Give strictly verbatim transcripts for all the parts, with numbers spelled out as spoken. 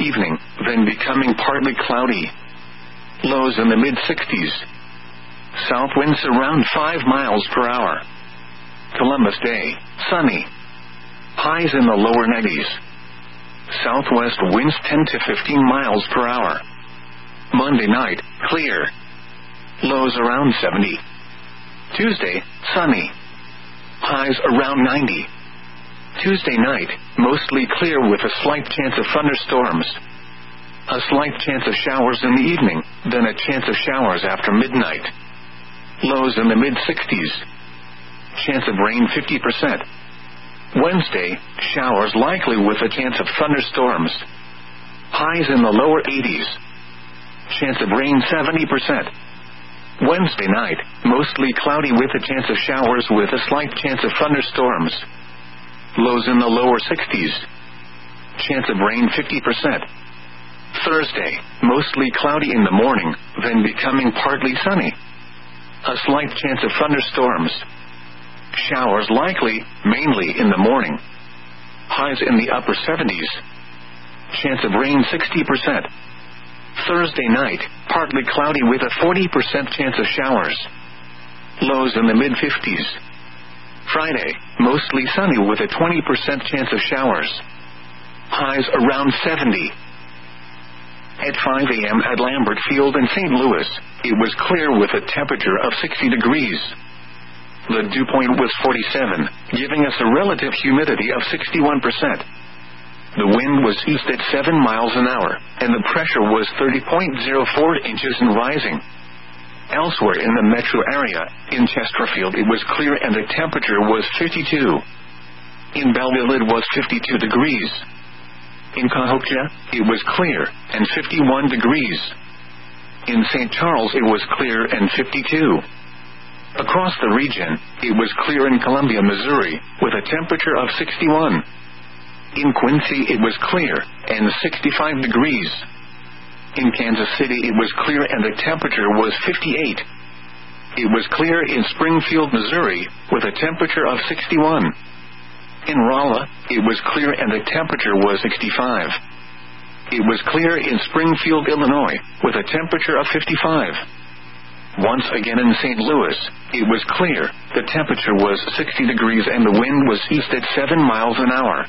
evening, then becoming partly cloudy. Lows in the mid-sixties. South winds around five miles per hour. Columbus Day, sunny. Highs in the lower nineties. Southwest winds ten to fifteen miles per hour. Monday night, clear. Lows around seventy. Tuesday, sunny. Highs around ninety. Tuesday night, mostly clear with a slight chance of thunderstorms. A slight chance of showers in the evening, then a chance of showers after midnight. Lows in the mid-sixties. Chance of rain fifty percent. Wednesday, showers likely with a chance of thunderstorms. Highs in the lower eighties. Chance of rain seventy percent. Wednesday night, mostly cloudy with a chance of showers with a slight chance of thunderstorms. Lows in the lower sixties. Chance of rain fifty percent. Thursday, mostly cloudy in the morning, then becoming partly sunny. A slight chance of thunderstorms. Showers likely, mainly in the morning. Highs in the upper seventies. Chance of rain sixty percent. Thursday night, partly cloudy with a forty percent chance of showers. Lows in the mid-fifties. Friday, mostly sunny with a twenty percent chance of showers. Highs around seventy. At five a.m. at Lambert Field in Saint Louis, it was clear with a temperature of sixty degrees. The dew point was forty-seven, giving us a relative humidity of sixty-one percent. The wind was east at seven miles an hour, and the pressure was thirty point zero four inches and rising. Elsewhere in the metro area, in Chesterfield it was clear and the temperature was fifty-two. In Belleville it was fifty-two degrees. In Cahokia, it was clear, and fifty-one degrees. In Saint Charles it was clear and fifty-two. Across the region, it was clear in Columbia, Missouri, with a temperature of sixty-one. In Quincy it was clear, and sixty-five degrees. In Kansas City it was clear and the temperature was fifty-eight. It was clear in Springfield, Missouri, with a temperature of sixty-one. In Rolla, it was clear and the temperature was sixty-five. It was clear in Springfield, Illinois, with a temperature of fifty-five. Once again in Saint Louis, it was clear, the temperature was sixty degrees and the wind was east at seven miles an hour.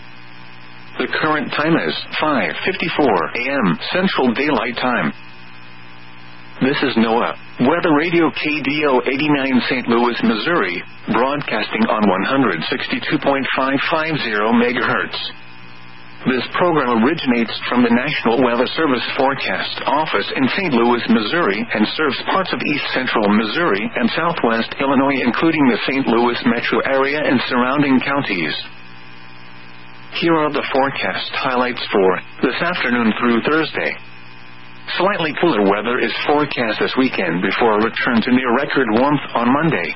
The current time is five fifty-four a.m. Central Daylight Time. This is NOAA, Weather Radio K D O eighty-nine Saint Louis, Missouri, broadcasting on one sixty-two point five five zero megahertz. This program originates from the National Weather Service Forecast Office in Saint Louis, Missouri, and serves parts of east central Missouri and southwest Illinois, including the Saint Louis metro area and surrounding counties. Here are the forecast highlights for this afternoon through Thursday. Slightly cooler weather is forecast this weekend before a return to near record warmth on Monday.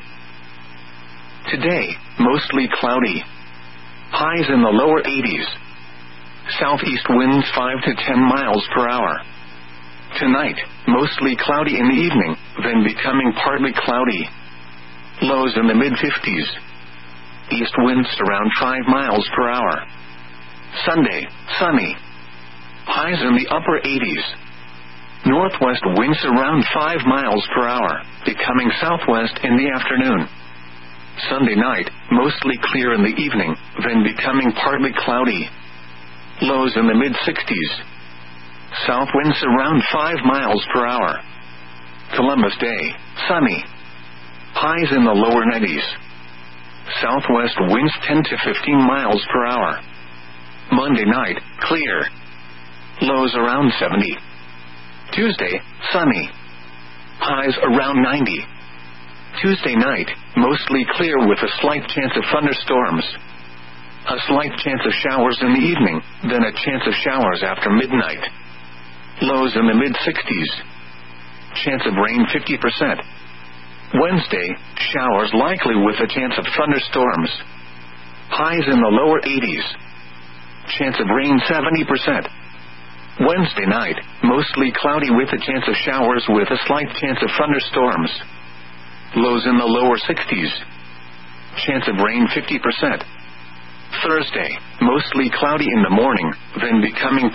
Today, mostly cloudy. Highs in the lower eighties. Southeast winds five to ten miles per hour. Tonight, mostly cloudy in the evening, then becoming partly cloudy. Lows in the mid-fifties. East winds around five miles per hour. Sunday, sunny. Highs in the upper eighties. Northwest winds around five miles per hour, becoming southwest in the afternoon. Sunday night, mostly clear in the evening, then becoming partly cloudy. Lows in the mid-sixties. South winds around five miles per hour. Columbus Day, sunny. Highs in the lower nineties. Southwest winds ten to fifteen miles per hour. Monday night, clear. Lows around seventy. Tuesday, sunny. Highs around ninety. Tuesday night, mostly clear with a slight chance of thunderstorms. A slight chance of showers in the evening, then a chance of showers after midnight. Lows in the mid-sixties. Chance of rain fifty percent. Wednesday, showers likely with a chance of thunderstorms. Highs in the lower eighties. Chance of rain seventy percent. Wednesday night, mostly cloudy with a chance of showers with a slight chance of thunderstorms. Lows in the lower sixties. Chance of rain fifty percent. Thursday, mostly cloudy in the morning, then becoming partly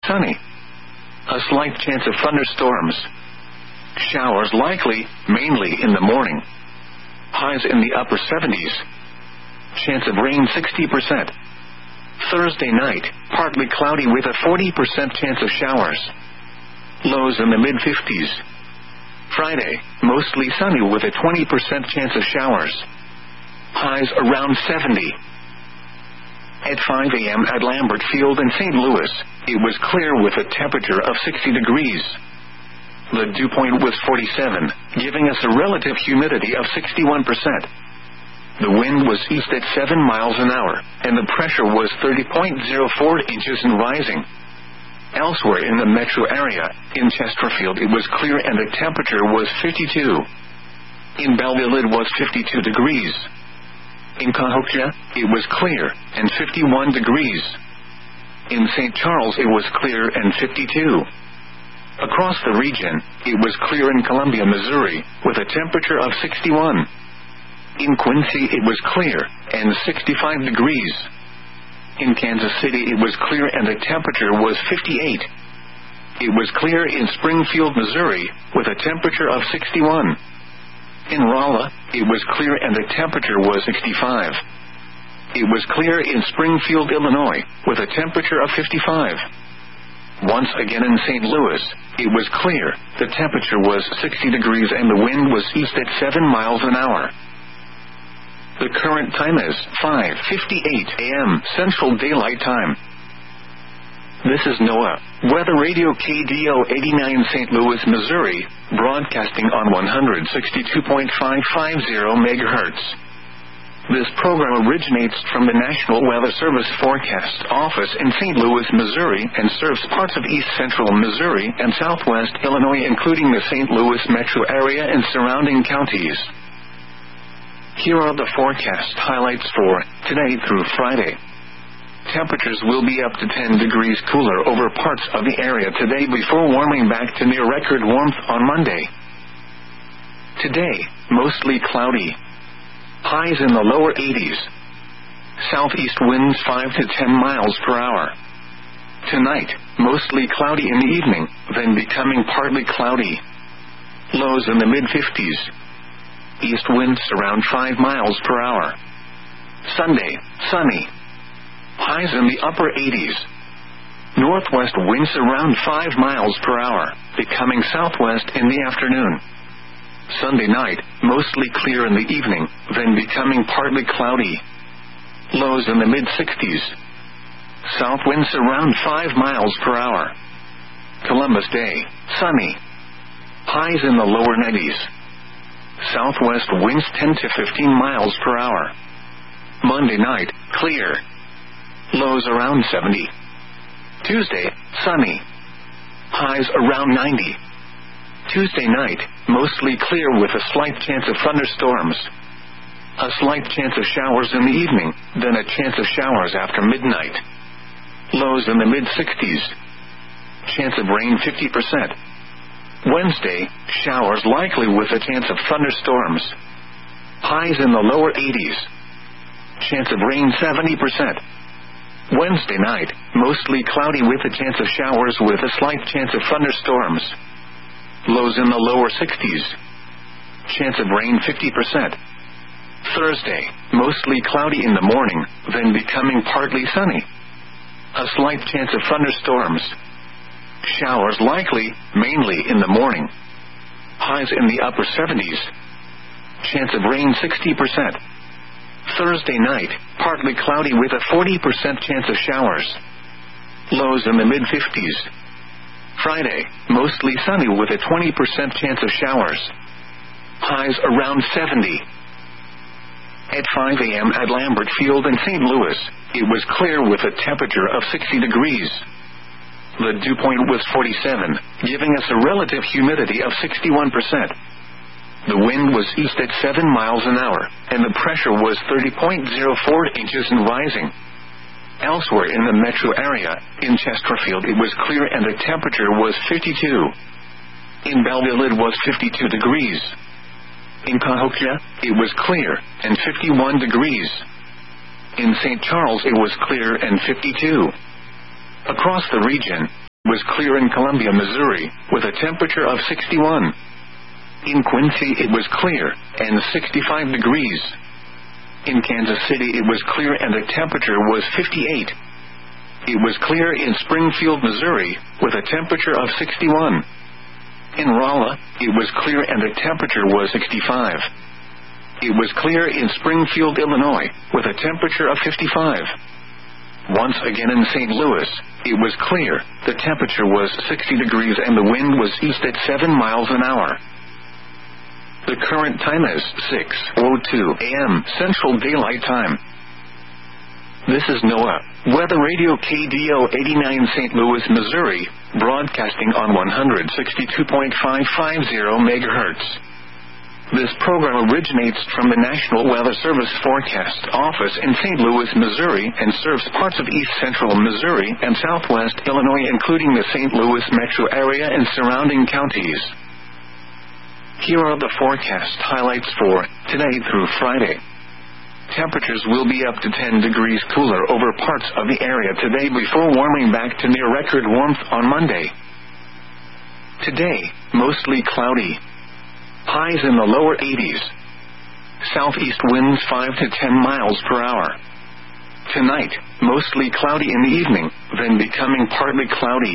sunny. A slight chance of thunderstorms. Showers likely, mainly in the morning. Highs in the upper seventies. Chance of rain sixty percent. Thursday night, partly cloudy with a forty percent chance of showers. Lows in the mid-fifties. Friday, mostly sunny with a twenty percent chance of showers. Highs around seventy. At five a.m. at Lambert Field in Saint Louis, it was clear with a temperature of sixty degrees. The dew point was forty-seven, giving us a relative humidity of sixty-one percent. The wind was east at seven miles an hour, and the pressure was thirty point zero four inches and rising. Elsewhere in the metro area, in Chesterfield it was clear and the temperature was fifty-two. In Belleville it was fifty-two degrees. In Cahokia, it was clear, and fifty-one degrees. In Saint Charles it was clear and fifty-two. Across the region, it was clear in Columbia, Missouri, with a temperature of sixty-one. In Quincy it was clear, and sixty-five degrees. In Kansas City it was clear and the temperature was fifty-eight. It was clear in Springfield, Missouri, with a temperature of sixty-one. In Rolla, it was clear and the temperature was sixty-five. It was clear in Springfield, Illinois, with a temperature of fifty-five. Once again in Saint Louis, it was clear, the temperature was sixty degrees and the wind was east at seven miles an hour. The current time is five fifty-eight a.m. Central Daylight Time. This is NOAA, Weather Radio K D O eighty-nine Saint Louis, Missouri, broadcasting on one sixty-two point five five zero megahertz. This program originates from the National Weather Service Forecast Office in Saint Louis, Missouri, and serves parts of east central Missouri and southwest Illinois, including the Saint Louis metro area and surrounding counties. Here are the forecast highlights for today through Friday. Temperatures will be up to ten degrees cooler over parts of the area today before warming back to near record warmth on Monday. Today, mostly cloudy. Highs in the lower eighties. Southeast winds five to ten miles per hour. Tonight, mostly cloudy in the evening, then becoming partly cloudy. Lows in the mid-fifties. East winds around five miles per hour. Sunday, sunny. Highs in the upper eighties. Northwest winds around five miles per hour, becoming southwest in the afternoon. Sunday night, mostly clear in the evening, then becoming partly cloudy. Lows in the mid-sixties. South winds around five miles per hour. Columbus Day, sunny. Highs in the lower nineties. Southwest winds ten to fifteen miles per hour. Monday night, clear. Lows around seventy. Tuesday, sunny. Highs around ninety. Tuesday night, mostly clear with a slight chance of thunderstorms. A slight chance of showers in the evening, then a chance of showers after midnight. Lows in the mid-sixties. Chance of rain fifty percent. Wednesday, showers likely with a chance of thunderstorms. Highs in the lower eighties. Chance of rain seventy percent. Wednesday night, mostly cloudy with a chance of showers with a slight chance of thunderstorms. Lows in the lower sixties. Chance of rain fifty percent. Thursday, mostly cloudy in the morning, then becoming partly sunny. A slight chance of thunderstorms. Showers likely, mainly in the morning. Highs in the upper seventies. Chance of rain sixty percent. Thursday night, partly cloudy with a forty percent chance of showers. Lows in the mid-fifties. Friday, mostly sunny with a twenty percent chance of showers. Highs around seventy. At five a.m. at Lambert Field in Saint Louis, it was clear with a temperature of sixty degrees. The dew point was forty-seven, giving us a relative humidity of sixty-one percent. The wind was east at seven miles an hour, and the pressure was thirty point zero four inches and rising. Elsewhere in the metro area, in Chesterfield it was clear and the temperature was fifty-two. In Belleville it was fifty-two degrees. In Cahokia, it was clear, and fifty-one degrees. In Saint Charles it was clear and fifty-two. Across the region, was clear in Columbia, Missouri, with a temperature of sixty-one. In Quincy it was clear, and sixty-five degrees. In Kansas City it was clear and the temperature was fifty-eight. It was clear in Springfield, Missouri, with a temperature of sixty-one. In Rolla, it was clear and the temperature was sixty-five. It was clear in Springfield, Illinois, with a temperature of fifty-five. Once again in Saint Louis, it was clear, the temperature was sixty degrees and the wind was east at seven miles an hour. The current time is six oh two a m Central Daylight Time. This is NOAA Weather Radio K D O eighty-nine Saint Louis, Missouri, broadcasting on one sixty-two point five five zero megahertz. This program originates from the National Weather Service Forecast Office in Saint Louis, Missouri, and serves parts of east central Missouri and southwest Illinois, including the Saint Louis metro area and surrounding counties. Here are the forecast highlights for today through Friday. Temperatures will be up to ten degrees cooler over parts of the area today before warming back to near record warmth on Monday. Today, mostly cloudy. Highs in the lower eighties. Southeast winds five to ten miles per hour. Tonight, mostly cloudy in the evening, then becoming partly cloudy.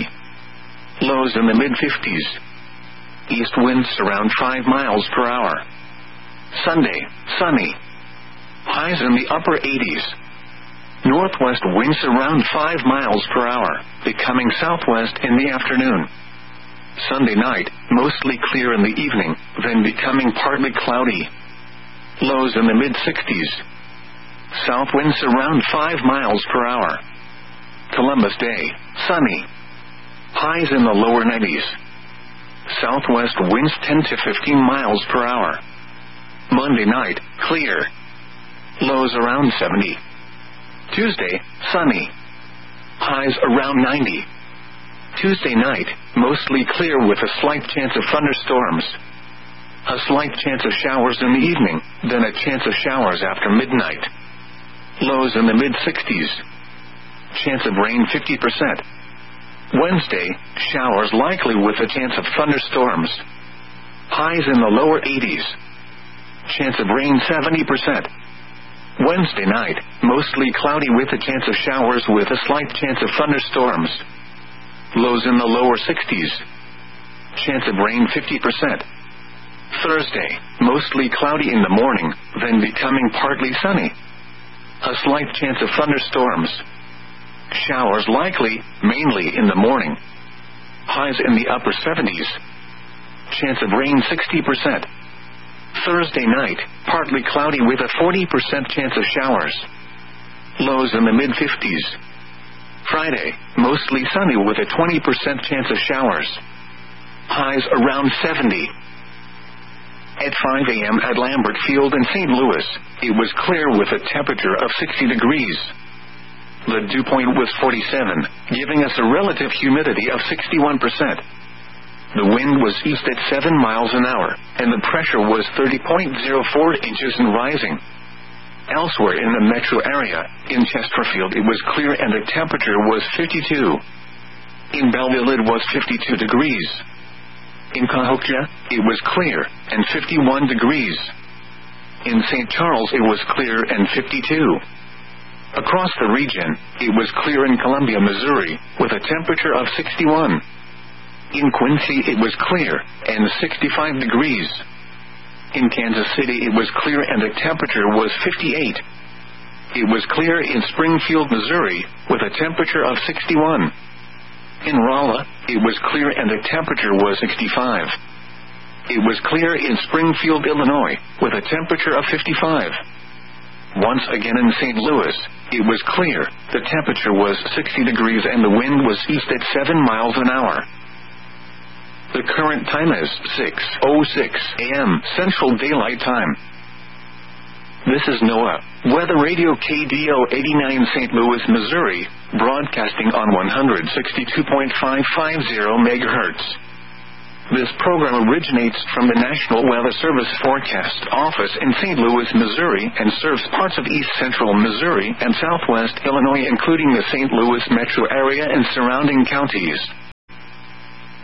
Lows in the mid-fifties. East winds around five miles per hour. Sunday, sunny. Highs in the upper eighties. Northwest winds around five miles per hour, becoming southwest in the afternoon. Sunday night, mostly clear in the evening, then becoming partly cloudy. Lows in the mid-sixties. South winds around five miles per hour. Columbus Day, sunny. Highs in the lower nineties. Southwest winds ten to fifteen miles per hour. Monday night, clear. Lows around seventy. Tuesday, sunny. Highs around ninety. Tuesday night, mostly clear with a slight chance of thunderstorms. A slight chance of showers in the evening, then a chance of showers after midnight. Lows in the mid-sixties. Chance of rain fifty percent. Wednesday, showers likely with a chance of thunderstorms. Highs in the lower eighties. Chance of rain seventy percent. Wednesday night, mostly cloudy with a chance of showers with a slight chance of thunderstorms. Lows in the lower sixties. Chance of rain fifty percent. Thursday, mostly cloudy in the morning, then becoming partly sunny. A slight chance of thunderstorms. Showers likely, mainly in the morning. Highs in the upper seventies. Chance of rain sixty percent. Thursday night, partly cloudy with a forty percent chance of showers. Lows in the mid-fifties. Friday, mostly sunny with a twenty percent chance of showers. Highs around seventy. At five a m at Lambert Field in Saint Louis, it was clear with a temperature of sixty degrees. The dew point was forty-seven, giving us a relative humidity of sixty-one percent. The wind was east at seven miles an hour, and the pressure was thirty point zero four inches and rising. Elsewhere in the metro area, in Chesterfield it was clear and the temperature was fifty-two. In Belleville it was fifty-two degrees. In Cahokia, it was clear, and fifty-one degrees. In Saint Charles it was clear and fifty-two. Across the region, it was clear in Columbia, Missouri, with a temperature of sixty-one. In Quincy it was clear, and sixty-five degrees. In Kansas City it was clear and the temperature was fifty-eight. It was clear in Springfield, Missouri, with a temperature of sixty-one. In Rolla, it was clear and the temperature was sixty-five. It was clear in Springfield, Illinois, with a temperature of fifty-five. Once again in Saint Louis, it was clear, the temperature was sixty degrees and the wind was east at seven miles an hour. The current time is six oh six a m Central Daylight Time. This is NOAA Weather Radio K D O eighty-nine Saint Louis, Missouri, broadcasting on one sixty-two point five five zero megahertz. This program originates from the National Weather Service Forecast Office in Saint Louis, Missouri, and serves parts of east central Missouri and southwest Illinois, including the Saint Louis metro area and surrounding counties.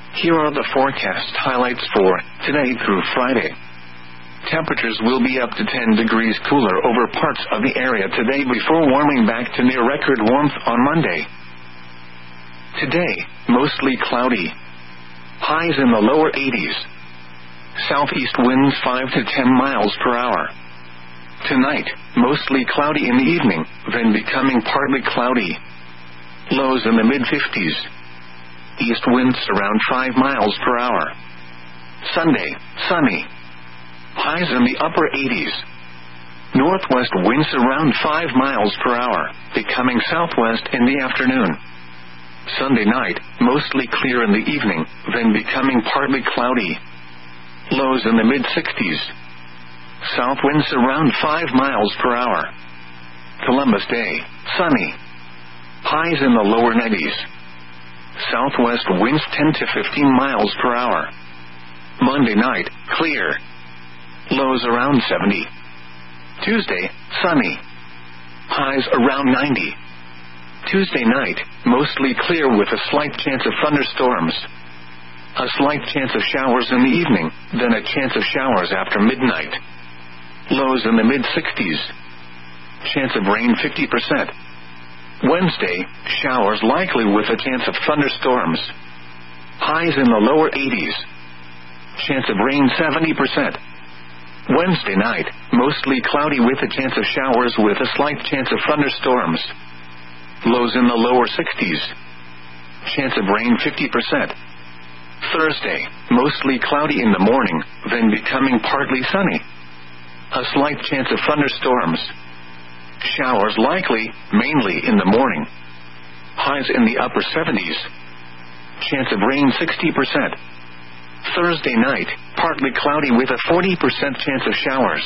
Here are the forecast highlights for today through Friday. Temperatures will be up to ten degrees cooler over parts of the area today before warming back to near record warmth on Monday. Today, mostly cloudy. Highs in the lower eighties. Southeast winds five to ten miles per hour. Tonight, mostly cloudy in the evening, then becoming partly cloudy. Lows in the mid-fifties. East winds around five miles per hour. Sunday, sunny. Highs in the upper eighties. Northwest winds around five miles per hour, becoming southwest in the afternoon. Sunday night, mostly clear in the evening, then becoming partly cloudy. Lows in the mid-sixties. South winds around five miles per hour. Columbus Day, sunny. Highs in the lower nineties. Southwest winds ten to fifteen miles per hour. Monday night, clear. Lows around seventy. Tuesday, sunny. Highs around ninety. Tuesday night, mostly clear with a slight chance of thunderstorms. A slight chance of showers in the evening, then a chance of showers after midnight. Lows in the mid-sixties. Chance of rain fifty percent. Wednesday, showers likely with a chance of thunderstorms. Highs in the lower eighties. Chance of rain seventy percent. Wednesday night, mostly cloudy with a chance of showers with a slight chance of thunderstorms. Lows in the lower sixties. Chance of rain fifty percent. Thursday, mostly cloudy in the morning, then becoming partly sunny. A slight chance of thunderstorms. Showers likely, mainly in the morning. Highs in the upper seventies. Chance of rain sixty percent. Thursday night, partly cloudy with a forty percent chance of showers.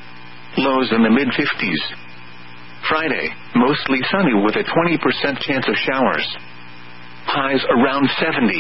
Lows in the mid-fifties. Friday, mostly sunny with a twenty percent chance of showers. Highs around seventy.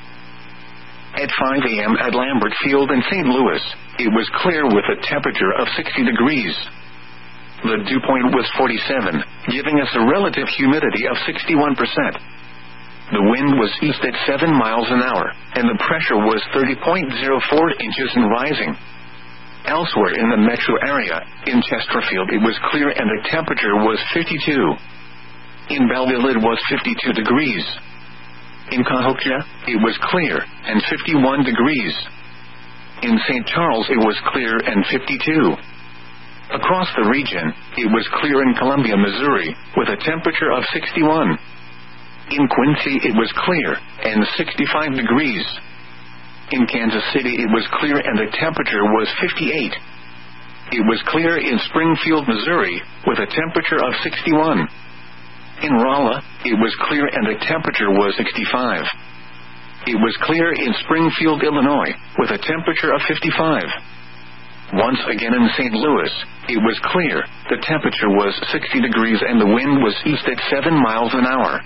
At five a.m. at Lambert Field in Saint Louis, it was clear with a temperature of sixty degrees. The dew point was forty-seven, giving us a relative humidity of sixty-one percent. The wind was east at seven miles an hour, and the pressure was thirty point zero four inches and rising. Elsewhere in the metro area, in Chesterfield it was clear and the temperature was fifty-two. In Belleville it was fifty-two degrees. In Cahokia, it was clear, and fifty-one degrees. In Saint Charles it was clear and fifty-two. Across the region, it was clear in Columbia, Missouri, with a temperature of sixty-one. In Quincy it was clear, and sixty-five degrees. In Kansas City it was clear and the temperature was fifty-eight. It was clear in Springfield, Missouri, with a temperature of sixty-one. In Rolla, it was clear and the temperature was sixty-five. It was clear in Springfield, Illinois, with a temperature of fifty-five. Once again in Saint Louis, it was clear, the temperature was sixty degrees and the wind was east at seven miles an hour.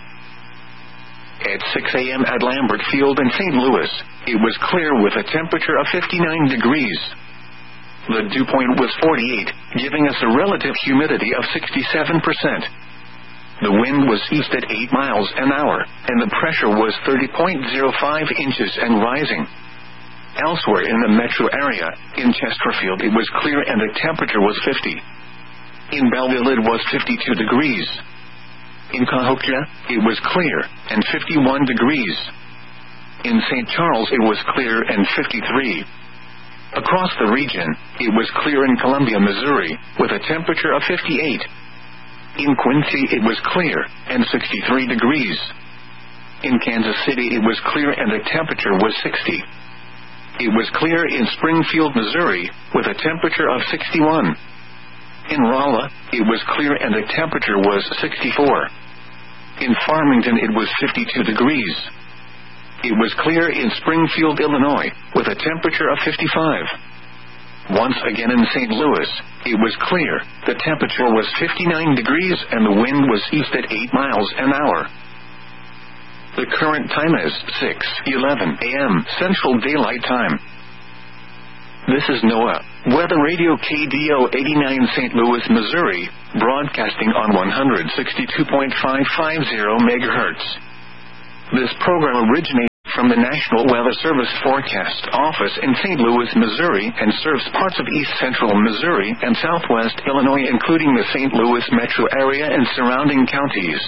At six a.m. at Lambert Field in Saint Louis, it was clear with a temperature of fifty-nine degrees. The dew point was forty-eight, giving us a relative humidity of sixty-seven percent. The wind was east at eight miles an hour, and the pressure was thirty point zero five inches and rising. Elsewhere in the metro area, in Chesterfield it was clear and the temperature was fifty. In Belleville it was fifty-two degrees. In Cahokia, it was clear, and fifty-one degrees. In Saint Charles it was clear and fifty-three. Across the region, it was clear in Columbia, Missouri, with a temperature of fifty-eight. In Quincy it was clear, and sixty-three degrees. In Kansas City it was clear and the temperature was sixty. It was clear in Springfield, Missouri, with a temperature of sixty-one. In Rolla, it was clear and the temperature was sixty-four. In Farmington it was fifty-two degrees. It was clear in Springfield, Illinois, with a temperature of fifty-five. Once again in Saint Louis, it was clear, the temperature was fifty-nine degrees and the wind was east at eight miles an hour. The current time is six eleven a.m. Central Daylight Time. This is NOAA, Weather Radio K D O eighty-nine Saint Louis, Missouri, broadcasting on one sixty-two point five five zero megahertz. This program originates from the National Weather Service Forecast Office in Saint Louis, Missouri, and serves parts of east central Missouri and southwest Illinois, including the Saint Louis metro area and surrounding counties.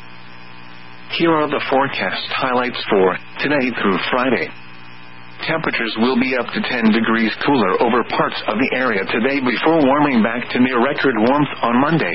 Here are the forecast highlights for today through Friday. Temperatures will be up to ten degrees cooler over parts of the area today before warming back to near record warmth on Monday.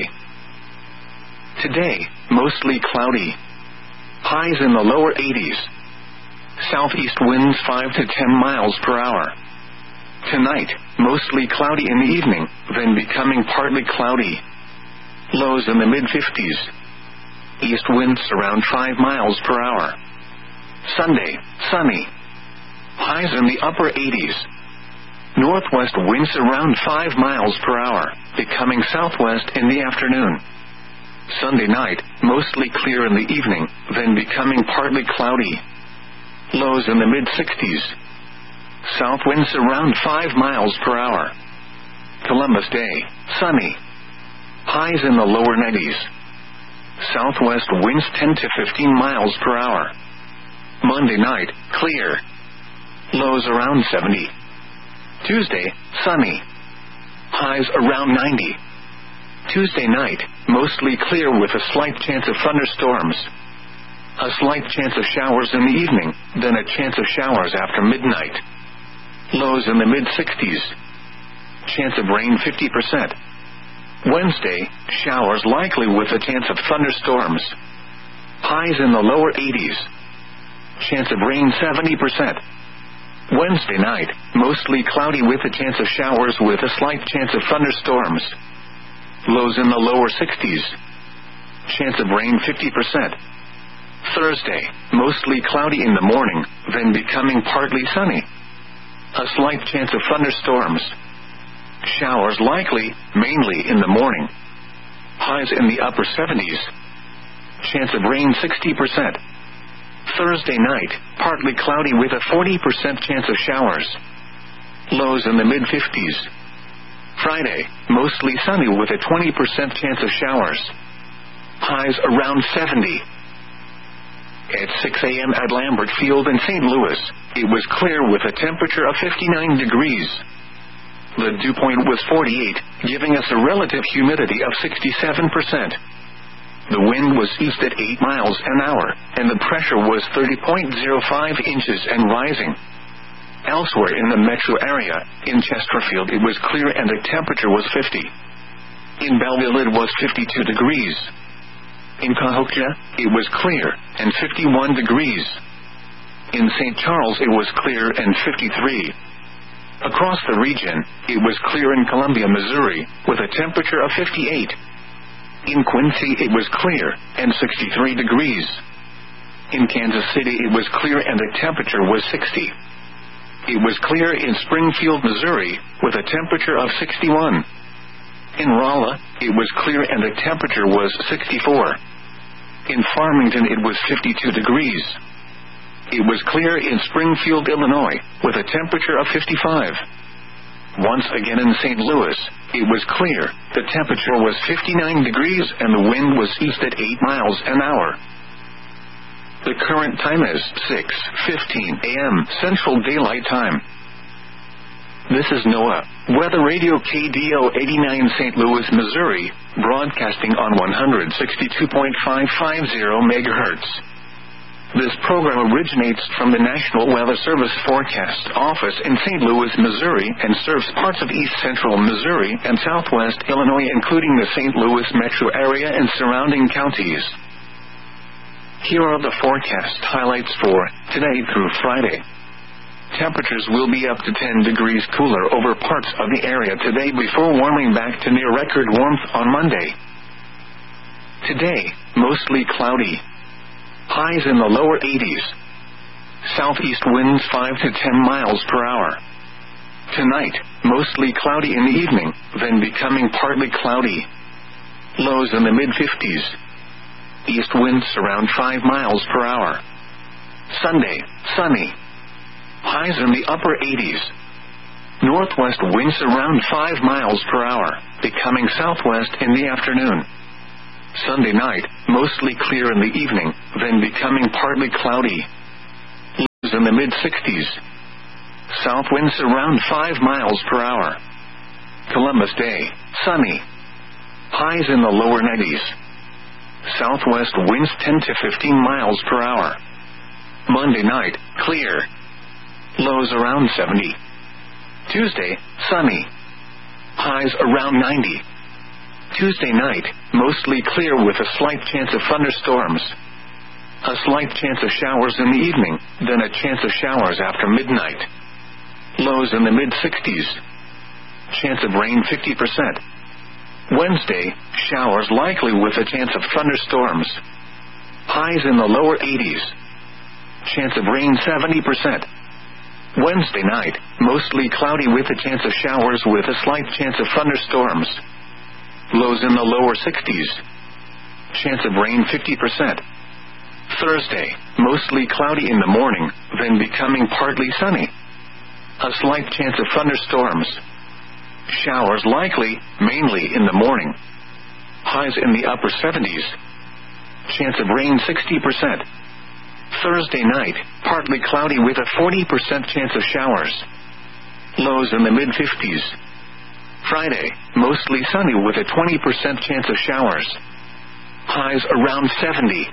Today, mostly cloudy. Highs in the lower eighties. Southeast winds five to ten miles per hour. Tonight, mostly cloudy in the evening, then becoming partly cloudy. Lows in the mid fifties. East winds around five miles per hour. Sunday, sunny. Highs in the upper eighties. Northwest winds around five miles per hour, becoming southwest in the afternoon. Sunday night, mostly clear in the evening, then becoming partly cloudy. Lows in the mid sixties. South winds around five miles per hour. Columbus Day, sunny. Highs in the lower nineties. Southwest winds ten to fifteen miles per hour. Monday night, clear. Lows around seventy. Tuesday, sunny. Highs around ninety. Tuesday night, mostly clear with a slight chance of thunderstorms. A slight chance of showers in the evening, then a chance of showers after midnight. Lows in the mid sixties. Chance of rain fifty percent. Wednesday, showers likely with a chance of thunderstorms. Highs in the lower eighties. Chance of rain seventy percent. Wednesday night, mostly cloudy with a chance of showers with a slight chance of thunderstorms. Lows in the lower sixties. Chance of rain fifty percent. Thursday, mostly cloudy in the morning, then becoming partly sunny. A slight chance of thunderstorms. Showers likely, mainly in the morning. Highs in the upper seventies. Chance of rain sixty percent. Thursday night, partly cloudy with a forty percent chance of showers. Lows in the mid fifties. Friday, mostly sunny with a twenty percent chance of showers. Highs around seventy. At six a.m. at Lambert Field in Saint Louis, it was clear with a temperature of fifty-nine degrees. The dew point was forty-eight, giving us a relative humidity of sixty-seven percent. The wind was east at eight miles an hour, and the pressure was thirty point zero five inches and rising. Elsewhere in the metro area, in Chesterfield it was clear and the temperature was fifty. In Belleville it was fifty-two degrees. In Cahokia, it was clear, and fifty-one degrees. In Saint Charles it was clear and fifty-three. Across the region, it was clear in Columbia, Missouri, with a temperature of fifty-eight. In Quincy it was clear, and sixty-three degrees. In Kansas City it was clear and the temperature was sixty. It was clear in Springfield, Missouri, with a temperature of sixty-one. In Rolla, it was clear and the temperature was sixty-four. In Farmington it was fifty-two degrees. It was clear in Springfield, Illinois, with a temperature of fifty-five. Once again in Saint Louis, it was clear, the temperature was fifty-nine degrees and the wind was east at eight miles an hour. The current time is six fifteen a.m. Central Daylight Time. This is NOAA, Weather Radio K D O eighty-nine Saint Louis, Missouri, broadcasting on one sixty-two point five five zero megahertz. This program originates from the National Weather Service Forecast Office in Saint Louis, Missouri, and serves parts of east central Missouri and southwest Illinois, including the Saint Louis metro area and surrounding counties. Here are the forecast highlights for today through Friday. Temperatures will be up to ten degrees cooler over parts of the area today before warming back to near record warmth on Monday. Today, mostly cloudy. Highs in the lower eighties. Southeast winds five to ten miles per hour. Tonight, mostly cloudy in the evening, then becoming partly cloudy. Lows in the mid fifties. East winds around five miles per hour. Sunday, sunny. Highs in the upper eighties. Northwest winds around five miles per hour, becoming southwest in the afternoon. Sunday night, mostly clear in the evening, then becoming partly cloudy. Lows in the mid sixties. South winds around five miles per hour. Columbus Day, sunny. Highs in the lower nineties. Southwest winds ten to fifteen miles per hour. Monday night, clear. Lows around seventy. Tuesday, sunny. Highs around ninety. Tuesday night, mostly clear with a slight chance of thunderstorms. A slight chance of showers in the evening, then a chance of showers after midnight. Lows in the mid sixties. Chance of rain fifty percent. Wednesday, showers likely with a chance of thunderstorms. Highs in the lower eighties. Chance of rain seventy percent. Wednesday night, mostly cloudy with a chance of showers with a slight chance of thunderstorms. Lows in the lower sixties. Chance of rain fifty percent. Thursday, mostly cloudy in the morning, then becoming partly sunny. A slight chance of thunderstorms. Showers likely, mainly in the morning. Highs in the upper seventies. Chance of rain sixty percent. Thursday night, partly cloudy with a forty percent chance of showers. Lows in the mid fifties. Friday, mostly sunny with a twenty percent chance of showers. Highs around seventy.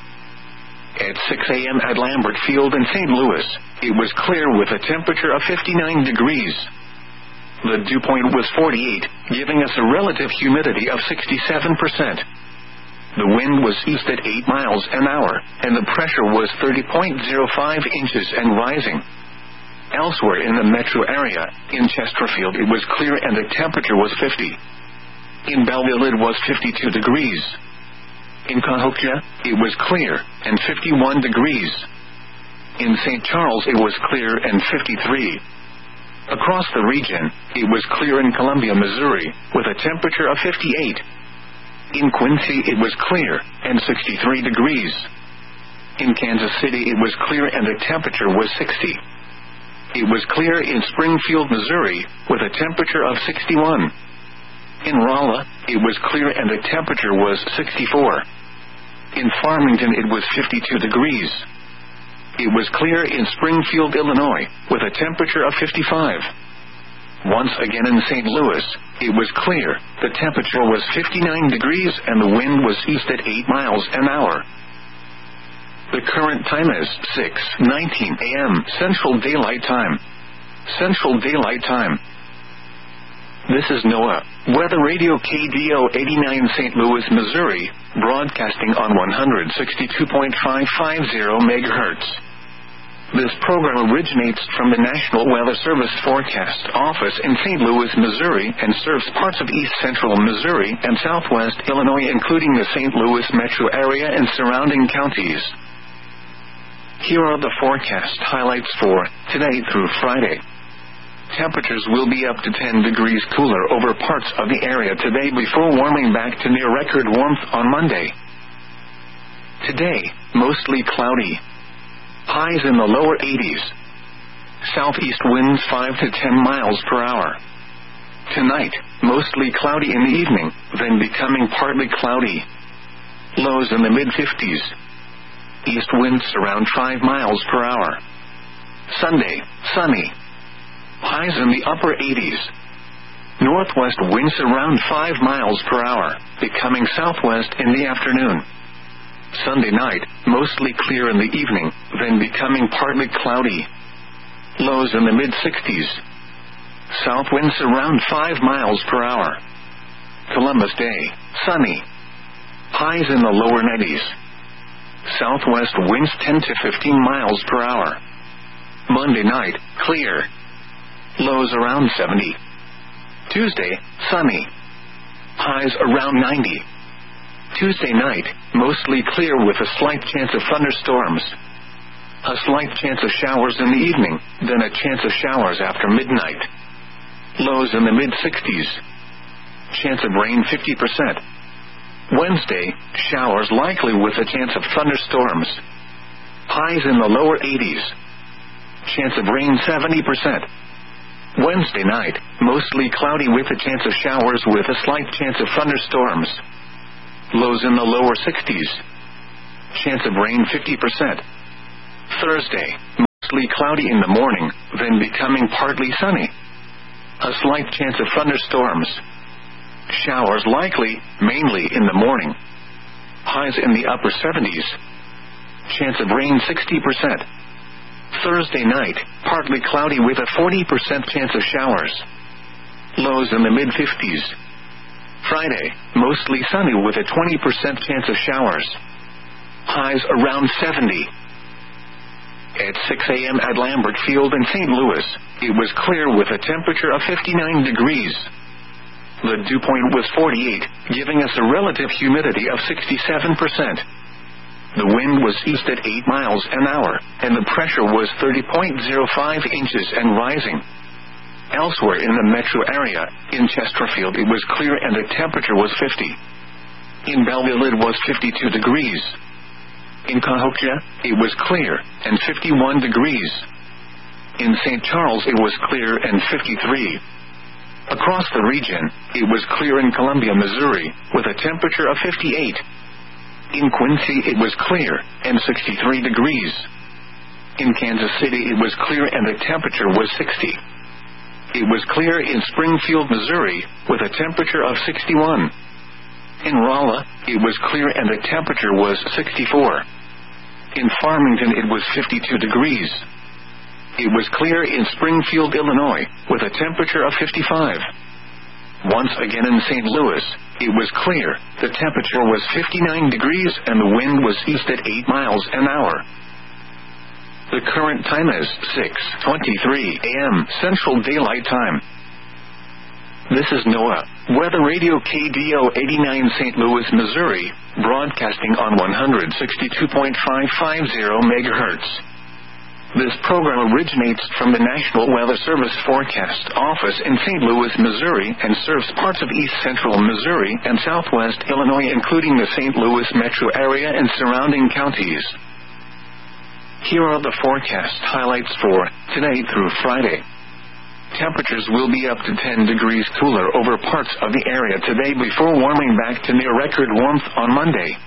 At six a.m. at Lambert Field in Saint Louis, it was clear with a temperature of fifty-nine degrees. The dew point was forty-eight, giving us a relative humidity of sixty-seven percent. The wind was east at eight miles an hour, and the pressure was thirty point zero five inches and rising. Elsewhere in the metro area, in Chesterfield it was clear and the temperature was fifty. In Belleville it was fifty-two degrees. In Cahokia, it was clear, and fifty-one degrees. In Saint Charles it was clear and fifty-three. Across the region, it was clear in Columbia, Missouri, with a temperature of fifty-eight. In Quincy it was clear, and sixty-three degrees. In Kansas City it was clear and the temperature was sixty. It was clear in Springfield, Missouri, with a temperature of sixty-one. In Rolla, it was clear and the temperature was sixty-four. In Farmington it was fifty-two degrees. It was clear in Springfield, Illinois, with a temperature of fifty-five. Once again in Saint Louis, it was clear, the temperature was fifty-nine degrees and the wind was east at eight miles an hour. The current time is six nineteen a.m. Central Daylight Time. Central Daylight Time. This is NOAA, Weather Radio K D O eighty-nine Saint Louis, Missouri, broadcasting on one sixty-two point five five zero megahertz. This program originates from the National Weather Service Forecast Office in Saint Louis, Missouri, and serves parts of east central Missouri and southwest Illinois, including the Saint Louis metro area and surrounding counties. Here are the forecast highlights for today through Friday. Temperatures will be up to ten degrees cooler over parts of the area today before warming back to near record warmth on Monday. Today, mostly cloudy. Highs in the lower eighties. Southeast winds five to ten miles per hour. Tonight, mostly cloudy in the evening, then becoming partly cloudy. Lows in the mid fifties. East winds around five miles per hour. Sunday, sunny. Highs in the upper eighties. Northwest winds around five miles per hour, becoming southwest in the afternoon. Sunday night, mostly clear in the evening, then becoming partly cloudy. Lows in the mid sixties. South winds around five miles per hour. Columbus Day, sunny. Highs in the lower nineties. Southwest winds ten to fifteen miles per hour. Monday night, clear. Lows around seventy. Tuesday, sunny. Highs around ninety. Tuesday night, mostly clear with a slight chance of thunderstorms. A slight chance of showers in the evening, then a chance of showers after midnight. Lows in the mid sixties. Chance of rain fifty percent. Wednesday, showers likely with a chance of thunderstorms. Highs in the lower eighties. Chance of rain seventy percent. Wednesday night, mostly cloudy with a chance of showers with a slight chance of thunderstorms. Lows in the lower sixties. Chance of rain fifty percent. Thursday, mostly cloudy in the morning, then becoming partly sunny. A slight chance of thunderstorms. Showers likely, mainly in the morning. Highs in the upper seventies. Chance of rain sixty percent. Thursday night, partly cloudy with a forty percent chance of showers. Lows in the mid-fifties. Friday, mostly sunny with a twenty percent chance of showers. Highs around seventy. At six a.m. at Lambert Field in Saint Louis, it was clear with a temperature of fifty-nine degrees. The dew point was forty-eight, giving us a relative humidity of sixty-seven percent. The wind was east at eight miles an hour, and the pressure was thirty point zero five inches and rising. Elsewhere in the metro area, in Chesterfield it was clear and the temperature was fifty. In Belleville it was fifty-two degrees. In Cahokia, it was clear, and fifty-one degrees. In Saint Charles it was clear and fifty-three. Across the region, it was clear in Columbia, Missouri, with a temperature of fifty-eight. In Quincy it was clear, and sixty-three degrees. In Kansas City it was clear and the temperature was sixty. It was clear in Springfield, Missouri, with a temperature of sixty-one. In Rolla, it was clear and the temperature was sixty-four. In Farmington it was fifty-two degrees. It was clear in Springfield, Illinois, with a temperature of fifty-five. Once again in Saint Louis, it was clear, the temperature was fifty-nine degrees and the wind was east at eight miles an hour. The current time is six twenty-three a.m. Central Daylight Time. This is NOAA, Weather Radio K D O eighty-nine Saint Louis, Missouri, broadcasting on one sixty-two point five five zero megahertz. This program originates from the National Weather Service Forecast Office in Saint Louis, Missouri, and serves parts of east central Missouri and southwest Illinois, including the Saint Louis metro area and surrounding counties. Here are the forecast highlights for today through Friday. Temperatures will be up to ten degrees cooler over parts of the area today before warming back to near record warmth on Monday.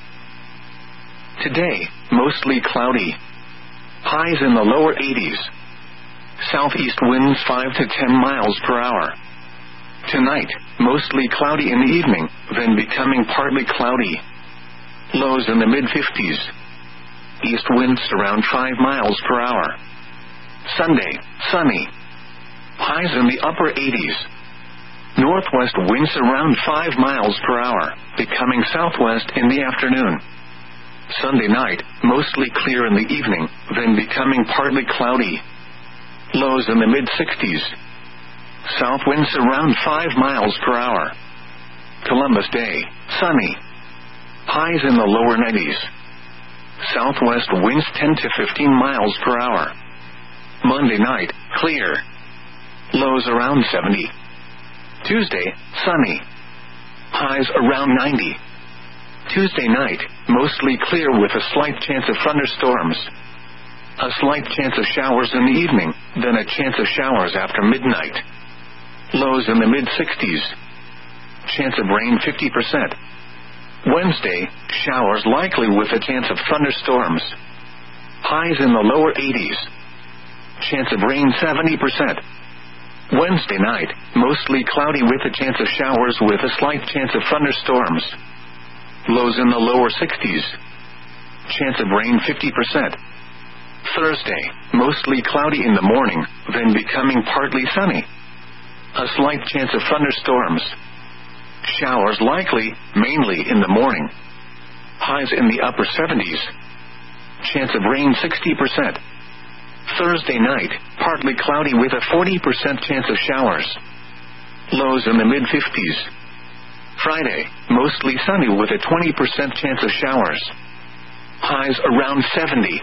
Today, mostly cloudy. Highs in the lower eighties. Southeast winds five to ten miles per hour. Tonight, mostly cloudy in the evening, then becoming partly cloudy. Lows in the mid-fifties. East winds around five miles per hour. Sunday, sunny. Highs in the upper eighties. Northwest winds around five miles per hour, becoming southwest in the afternoon. Sunday night, mostly clear in the evening, then becoming partly cloudy. Lows in the mid-sixties. South winds around five miles per hour. Columbus Day, sunny. Highs in the lower nineties. Southwest winds ten to fifteen miles per hour. Monday night, clear. Lows around seventy. Tuesday, sunny. Highs around ninety. Tuesday night, mostly clear with a slight chance of thunderstorms. A slight chance of showers in the evening, then a chance of showers after midnight. Lows in the mid-sixties. Chance of rain fifty percent. Wednesday, showers likely with a chance of thunderstorms. Highs in the lower eighties. Chance of rain seventy percent. Wednesday night, mostly cloudy with a chance of showers with a slight chance of thunderstorms. Lows in the lower sixties. Chance of rain fifty percent. Thursday, mostly cloudy in the morning, then becoming partly sunny. A slight chance of thunderstorms. Showers likely, mainly in the morning. Highs in the upper seventies. Chance of rain sixty percent. Thursday night, partly cloudy with a forty percent chance of showers. Lows in the mid-fifties. Friday, mostly sunny with a twenty percent chance of showers. Highs around seventy.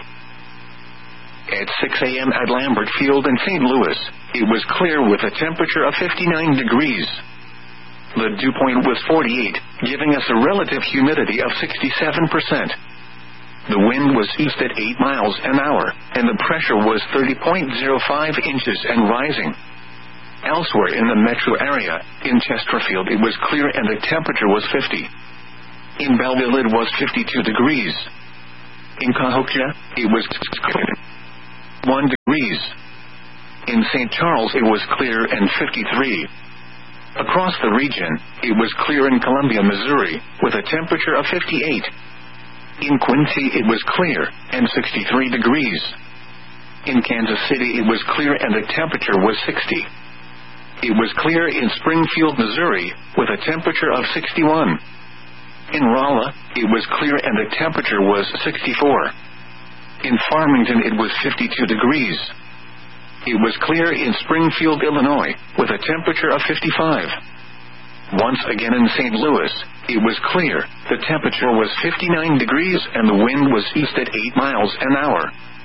At six a.m. at Lambert Field in Saint Louis, it was clear with a temperature of fifty-nine degrees. The dew point was forty-eight, giving us a relative humidity of sixty-seven percent. The wind was east at eight miles an hour, and the pressure was thirty point zero five inches and rising. Elsewhere in the metro area, in Chesterfield it was clear and the temperature was fifty. In Belleville it was fifty-two degrees. In Cahokia, it was clear. fifty-one degrees. In Saint Charles it was clear and fifty-three. Across the region, it was clear in Columbia, Missouri, with a temperature of fifty-eight. In Quincy it was clear, and sixty-three degrees. In Kansas City it was clear and the temperature was sixty. It was clear in Springfield, Missouri, with a temperature of sixty-one. In Rolla, it was clear and the temperature was sixty-four. In Farmington it was fifty-two degrees. It was clear in Springfield, Illinois, with a temperature of fifty-five. Once again in Saint Louis, it was clear, the temperature was fifty-nine degrees and the wind was east at eight miles an hour.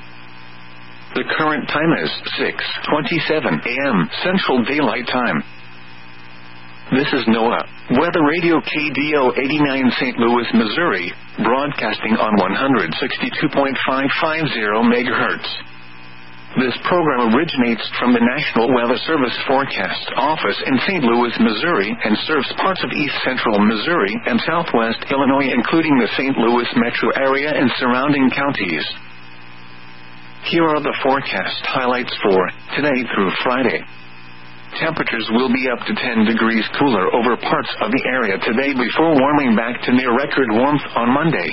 The current time is six twenty-seven a m Central Daylight Time. This is NOAA Weather Radio K D O eighty-nine Saint Louis, Missouri, broadcasting on one sixty-two point five five zero megahertz. This program originates from the National Weather Service Forecast Office in Saint Louis, Missouri, and serves parts of east central Missouri and southwest Illinois, including the Saint Louis metro area and surrounding counties. Here are the forecast highlights for today through Friday. Temperatures will be up to ten degrees cooler over parts of the area today before warming back to near record warmth on Monday.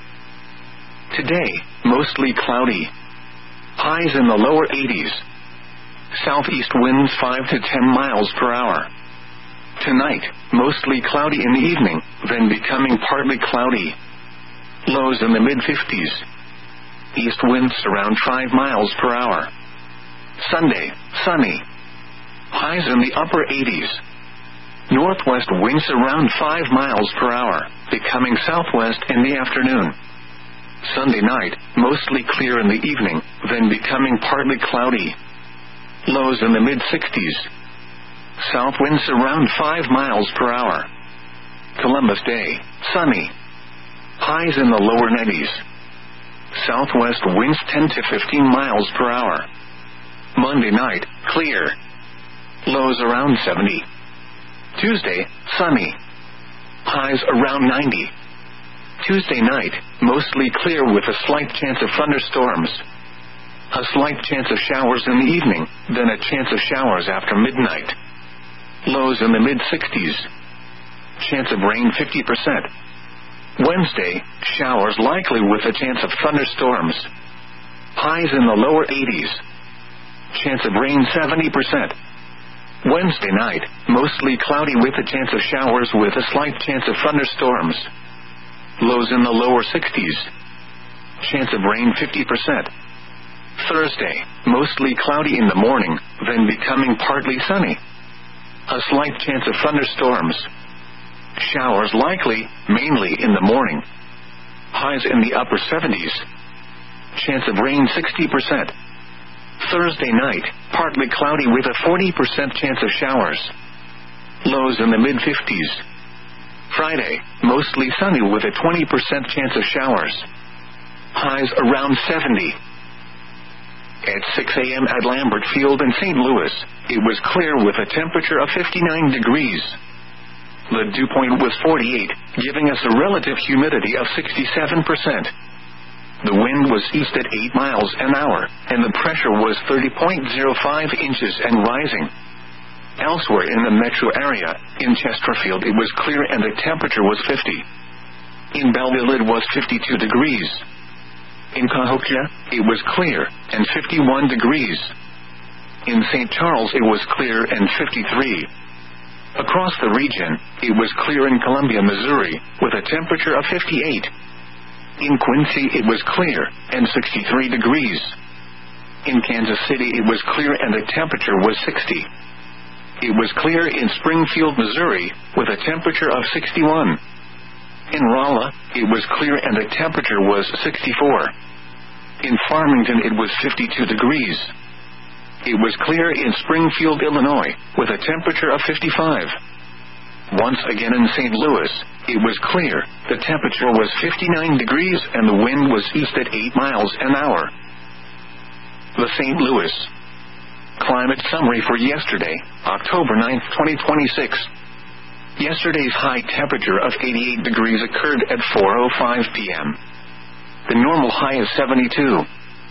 Today, mostly cloudy. Highs in the lower eighties. Southeast winds five to ten miles per hour. Tonight, mostly cloudy in the evening, then becoming partly cloudy. Lows in the mid-fifties. East winds around five miles per hour. Sunday, sunny. Highs in the upper eighties. Northwest winds around five miles per hour, becoming southwest in the afternoon. Sunday night, mostly clear in the evening, then becoming partly cloudy. Lows in the mid-sixties. South winds around five miles per hour. Columbus Day, sunny. Highs in the lower nineties. Southwest winds ten to fifteen miles per hour. Monday night, clear. Lows around seventy. Tuesday, sunny. Highs around ninety. Tuesday night, mostly clear with a slight chance of thunderstorms. A slight chance of showers in the evening, then a chance of showers after midnight. Lows in the mid-sixties. Chance of rain fifty percent. Wednesday, showers likely with a chance of thunderstorms. Highs in the lower eighties. Chance of rain seventy percent. Wednesday night, mostly cloudy with a chance of showers with a slight chance of thunderstorms. Lows in the lower sixties. Chance of rain fifty percent. Thursday, mostly cloudy in the morning, then becoming partly sunny. A slight chance of thunderstorms. Showers likely, mainly in the morning. Highs in the upper seventies. Chance of rain sixty percent. Thursday night, partly cloudy with a forty percent chance of showers. Lows in the mid-fifties. Friday, mostly sunny with a twenty percent chance of showers. Highs around seventy. At six a m at Lambert Field in Saint Louis, it was clear with a temperature of fifty-nine degrees. The dew point was forty-eight, giving us a relative humidity of sixty-seven percent. The wind was east at eight miles an hour, and the pressure was thirty point zero five inches and rising. Elsewhere in the metro area, in Chesterfield it was clear and the temperature was fifty. In Belleville it was fifty-two degrees. In Cahokia, it was clear, and fifty-one degrees. In Saint Charles it was clear and fifty-three. Across the region, it was clear in Columbia, Missouri, with a temperature of fifty-eight. In Quincy it was clear, and sixty-three degrees. In Kansas City it was clear and the temperature was sixty. It was clear in Springfield, Missouri, with a temperature of sixty-one. In Rolla, it was clear and the temperature was sixty-four. In Farmington it was fifty-two degrees. It was clear in Springfield, Illinois, with a temperature of fifty-five. Once again in Saint Louis, it was clear, the temperature was fifty-nine degrees and the wind was east at eight miles an hour. The Saint Louis Climate Summary for yesterday, October ninth, twenty twenty-six. Yesterday's high temperature of eighty-eight degrees occurred at four oh five p m The normal high is seventy-two.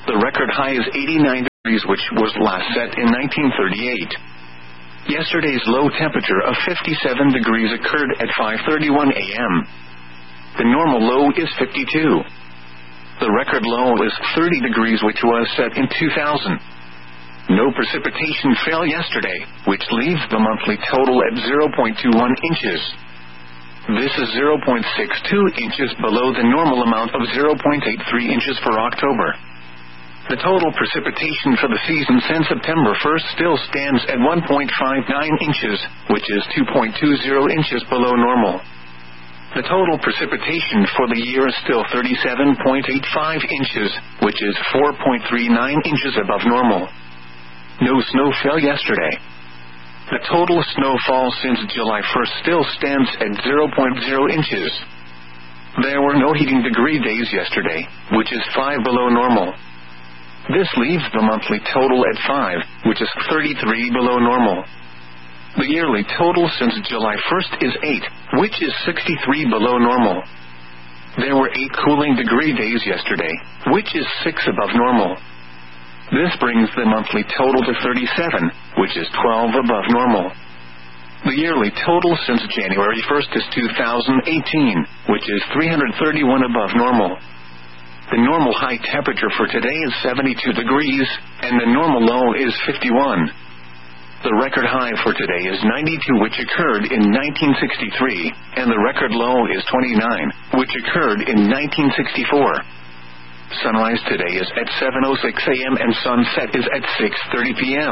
The record high is eighty-nine degrees, which was last set in nineteen thirty-eight. Yesterday's low temperature of fifty-seven degrees occurred at five thirty-one a m The normal low is fifty-two. The record low is thirty degrees, which was set in two thousand. No precipitation fell yesterday, which leaves the monthly total at zero point two one inches. This is zero point six two inches below the normal amount of zero point eight three inches for October. The total precipitation for the season since September first still stands at one point five nine inches, which is two point two zero inches below normal. The total precipitation for the year is still thirty-seven point eight five inches, which is four point three nine inches above normal. No snow fell yesterday. The total snowfall since July first still stands at zero point zero inches. There were no heating degree days yesterday, which is five below normal. This leaves the monthly total at five, which is thirty-three below normal. The yearly total since July first is eight, which is sixty-three below normal. There were eight cooling degree days yesterday, which is six above normal. This brings the monthly total to thirty-seven, which is twelve above normal. The yearly total since January first is two thousand eighteen, which is three hundred thirty-one above normal. The normal high temperature for today is seventy-two degrees, and the normal low is fifty-one. The record high for today is ninety-two, which occurred in nineteen sixty-three, and the record low is twenty-nine, which occurred in nineteen sixty-four. Sunrise today is at seven oh six a m and sunset is at six thirty p m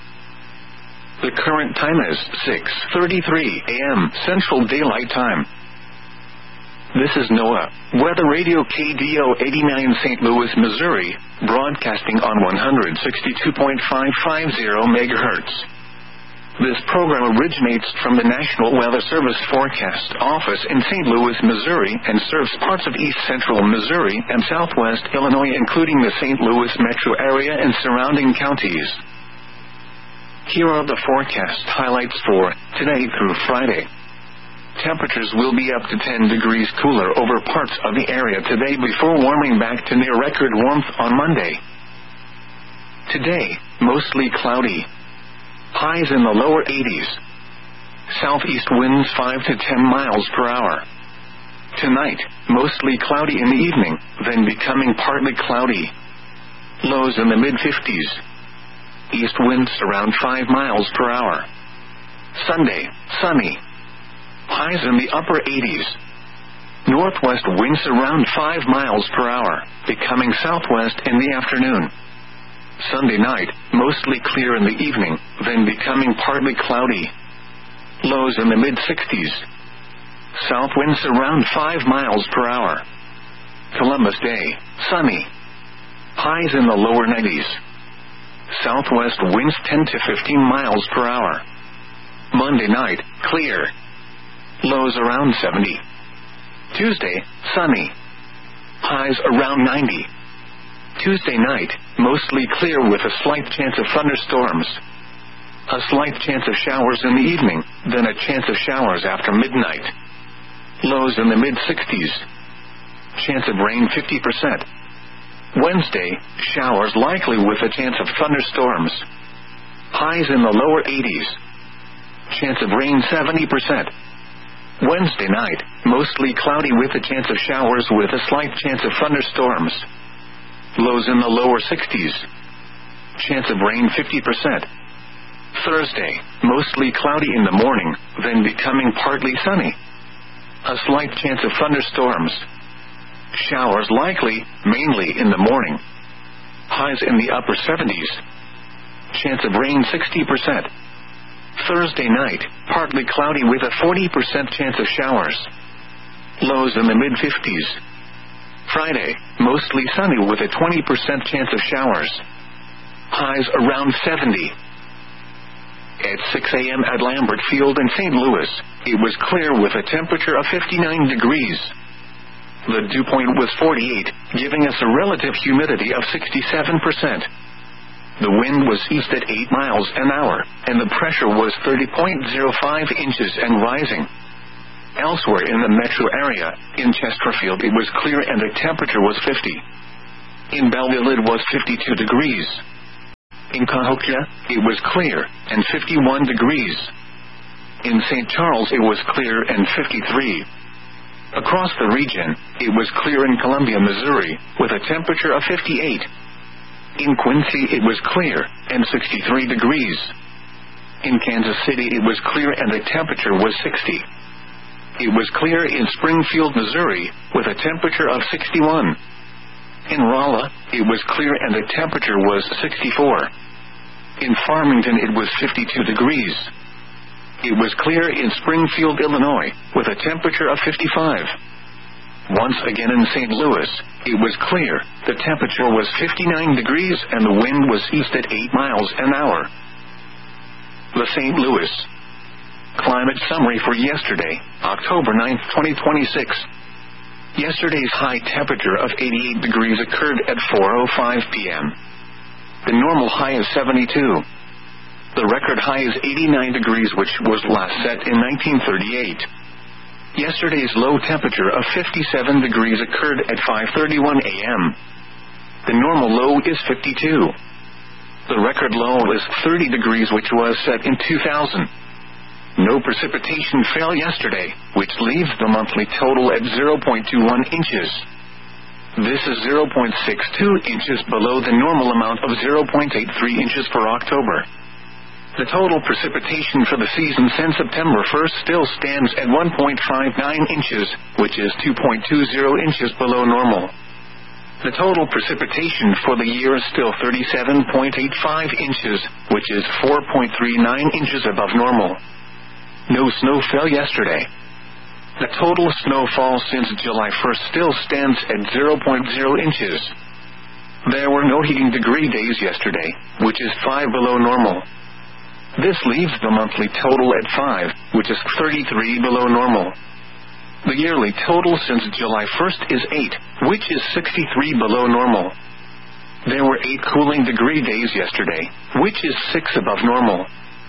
The current time is six thirty-three a m Central Daylight Time. This is NOAA Weather Radio K D O eighty-nine Saint Louis, Missouri, broadcasting on one sixty-two point five five zero megahertz. This program originates from the National Weather Service Forecast Office in Saint Louis, Missouri, and serves parts of east central Missouri and southwest Illinois, including the Saint Louis metro area and surrounding counties. Here are the forecast highlights for today through Friday. Temperatures will be up to ten degrees cooler over parts of the area today before warming back to near record warmth on Monday. Today, mostly cloudy. Highs in the lower eighties. Southeast winds five to ten miles per hour. Tonight, mostly cloudy in the evening, then becoming partly cloudy. Lows in the mid-fifties. East winds around five miles per hour. Sunday, sunny. Highs in the upper eighties. Northwest winds around five miles per hour, becoming southwest in the afternoon. Sunday night, mostly clear in the evening, then becoming partly cloudy. Lows in the mid-sixties. South winds around five miles per hour. Columbus Day, sunny. Highs in the lower nineties. Southwest winds ten to fifteen miles per hour. Monday night, clear. Lows around seventy. Tuesday, sunny. Highs around ninety. Tuesday night, mostly clear with a slight chance of thunderstorms. A slight chance of showers in the evening, then a chance of showers after midnight. Lows in the mid-sixties. Chance of rain fifty percent. Wednesday, showers likely with a chance of thunderstorms. Highs in the lower eighties. Chance of rain seventy percent. Wednesday night, mostly cloudy with a chance of showers with a slight chance of thunderstorms. Lows in the lower sixties. Chance of rain fifty percent. Thursday, mostly cloudy in the morning, then becoming partly sunny. A slight chance of thunderstorms. Showers likely, mainly in the morning. Highs in the upper seventies. Chance of rain sixty percent. Thursday night, partly cloudy with a forty percent chance of showers. Lows in the mid-fifties. Friday, mostly sunny with a twenty percent chance of showers. Highs around seventy. At six a m at Lambert Field in Saint Louis, it was clear with a temperature of fifty-nine degrees. The dew point was forty-eight, giving us a relative humidity of sixty-seven percent. The wind was east at eight miles an hour, and the pressure was thirty point zero five inches and rising. Elsewhere in the metro area, in Chesterfield, it was clear and the temperature was fifty. In Belleville it was fifty-two degrees. In Cahokia, it was clear, and fifty-one degrees. In Saint Charles it was clear and fifty-three. Across the region, it was clear in Columbia, Missouri, with a temperature of fifty-eight. In Quincy it was clear, and sixty-three degrees. In Kansas City it was clear and the temperature was sixty. It was clear in Springfield, Missouri, with a temperature of sixty-one. In Rolla, it was clear and the temperature was sixty-four. In Farmington it was fifty-two degrees. It was clear in Springfield, Illinois, with a temperature of fifty-five. Once again in Saint Louis, it was clear, the temperature was fifty-nine degrees and the wind was east at eight miles an hour. The Saint Louis Climate Summary for yesterday, October ninth, twenty twenty-six. Yesterday's high temperature of eighty-eight degrees occurred at four oh five p.m. The normal high is seventy-two. The record high is eighty-nine degrees, which was last set in nineteen thirty-eight. Yesterday's low temperature of fifty-seven degrees occurred at five thirty-one a.m. The normal low is fifty-two. The record low is thirty degrees, which was set in two thousand. No precipitation fell yesterday, which leaves the monthly total at zero point two one inches. This is zero point six two inches below the normal amount of zero point eight three inches for October. The total precipitation for the season since September first still stands at one point five nine inches, which is two point two zero inches below normal. The total precipitation for the year is still thirty-seven point eight five inches, which is four point three nine inches above normal. No snow fell yesterday. The total snowfall since July first still stands at zero point zero inches. There were no heating degree days yesterday, which is five below normal. This leaves the monthly total at five, which is thirty-three below normal. The yearly total since July first is eight, which is sixty-three below normal. There were eight cooling degree days yesterday, which is six above normal.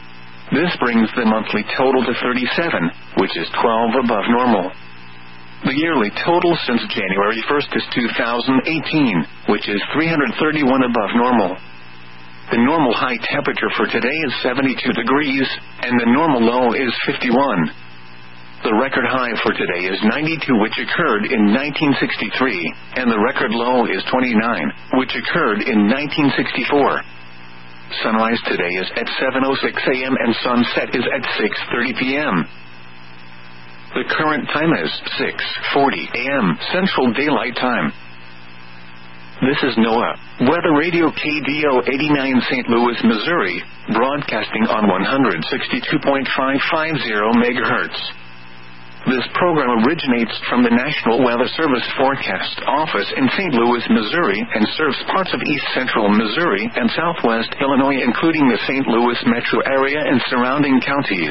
This brings the monthly total to thirty-seven, which is twelve above normal. The yearly total since January first is two thousand eighteen, which is three hundred thirty-one above normal. The normal high temperature for today is seventy-two degrees, and the normal low is fifty-one. The record high for today is ninety-two, which occurred in nineteen sixty-three, and the record low is twenty-nine, which occurred in nineteen sixty-four. Sunrise today is at seven oh six a.m. and sunset is at six thirty p.m. The current time is six forty a.m. Central Daylight Time. This is NOAA Weather Radio K D O eighty-nine Saint Louis, Missouri, broadcasting on one sixty-two point five five zero megahertz. This program originates from the National Weather Service Forecast Office in Saint Louis, Missouri, and serves parts of east central Missouri and southwest Illinois, including the Saint Louis metro area and surrounding counties.